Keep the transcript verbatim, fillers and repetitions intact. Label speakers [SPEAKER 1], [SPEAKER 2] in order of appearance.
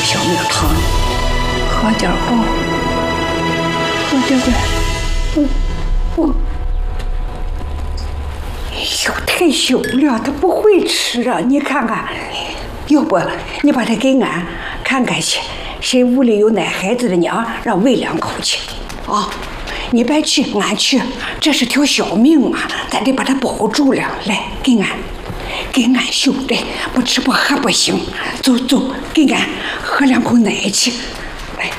[SPEAKER 1] 小命汤，喝点好，喝点呗。嗯，我。哎呦，太小了，他不会吃啊！你看看，要不你把它给俺看看去，谁屋里有奶孩子的娘，让喂两口去啊！你别去，俺去，这是条小命啊，咱得把它保住了。来，给俺，给俺兄弟，不吃不喝不行。走走，给俺喝两口奶去。